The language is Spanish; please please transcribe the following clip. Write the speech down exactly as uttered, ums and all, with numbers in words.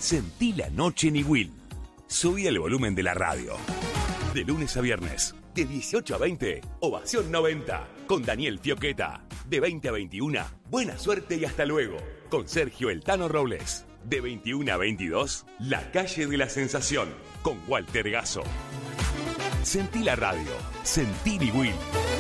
Sentí la noche en Iguil. Subí el volumen de la radio. De lunes a viernes, de dieciocho a veinte, Ovación noventa, con Daniel Fioqueta. De veinte a veintiuno, Buena Suerte y Hasta Luego, con Sergio El Tano Robles. De veintiuno a veintidós, La Calle de la Sensación, con Walter Gasso. Sentí la radio, sentí Iguil.